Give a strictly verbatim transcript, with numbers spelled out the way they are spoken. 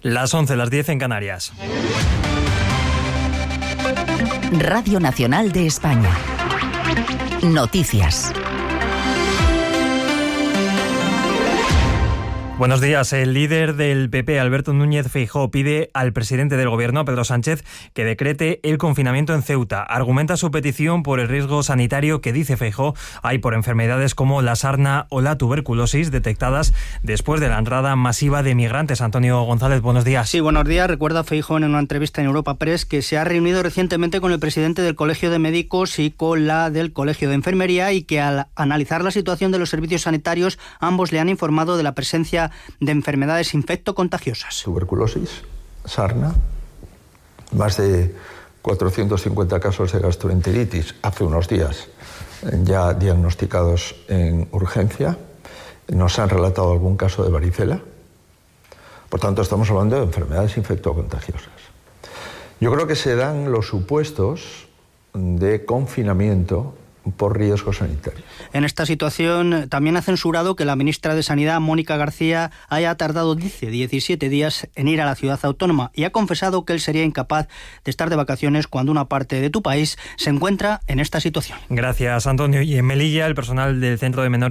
Las once, las diez en Canarias. Radio Nacional de España. Noticias. Buenos días. El líder del P P, Alberto Núñez Feijóo, pide al presidente del Gobierno, Pedro Sánchez, que decrete el confinamiento en Ceuta. Argumenta su petición por el riesgo sanitario que, dice Feijóo, hay por enfermedades como la sarna o la tuberculosis detectadas después de la entrada masiva de migrantes. Antonio González, buenos días. Sí, buenos días. Recuerda Feijóo en una entrevista en Europa Press que se ha reunido recientemente con el presidente del Colegio de Médicos y con la del Colegio de Enfermería y que al analizar la situación de los servicios sanitarios ambos le han informado de la presencia de enfermedades infectocontagiosas. Tuberculosis, sarna, más de cuatrocientos cincuenta casos de gastroenteritis hace unos días ya diagnosticados en urgencia. Nos han relatado algún caso de varicela. Por tanto, estamos hablando de enfermedades infectocontagiosas. Yo creo que se dan los supuestos de confinamiento por riesgo sanitario. En esta situación también ha censurado que la ministra de Sanidad, Mónica García, haya tardado, dice, diecisiete días en ir a la ciudad autónoma y ha confesado que él sería incapaz de estar de vacaciones cuando una parte de tu país se encuentra en esta situación. Gracias, Antonio. Y en Melilla, el personal del Centro de Menores